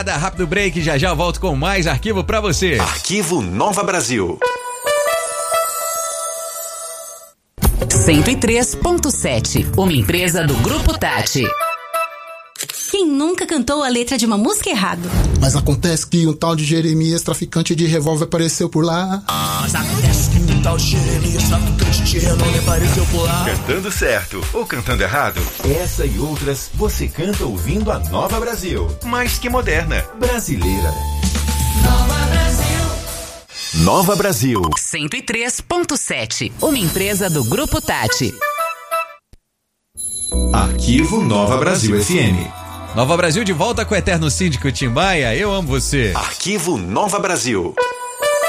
Rápido break, já eu volto com mais arquivo pra você. Arquivo Nova Brasil. 103.7, uma empresa do Grupo Tati. Quem nunca cantou a letra de uma música errado? Mas acontece que um tal de Jeremias, traficante de revólver, apareceu por lá. Mas acontece que um tal de Jeremias, traficante de renome, apareceu por lá. Cantando certo ou cantando errado? Essa e outras você canta ouvindo a Nova Brasil. Mais que moderna, brasileira. Nova Brasil. Nova Brasil. 103.7, uma empresa do Grupo Tati. Arquivo Nova Brasil FM. Nova Brasil de volta com o eterno síndico Tim Maia. Eu amo você. Arquivo Nova Brasil.